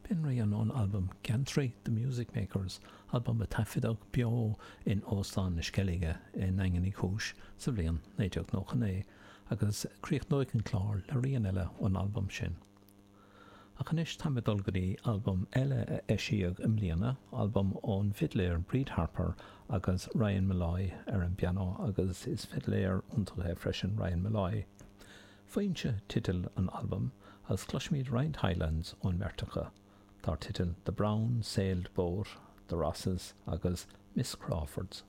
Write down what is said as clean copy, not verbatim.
Bin rian an album Gantry, The Music Makers, album a tafidog bio in Ostan na Skellige in Nanganí Cúis sa bhliain 1990 agus críoch nóig an clár le rian eile an album sin. A chanis tamidol goí album eile a eisiag imlíana, album ón fiddléir Breed Harper agus Ryan Malloy an piano agus is fiddléir untalthe freisin Ryan Malloy. Faointe titil an album as Clushmead Rind Highlands ón Mertacha, tar titil The Brown Sailed Boat, The Rosses agus Miss Crawford's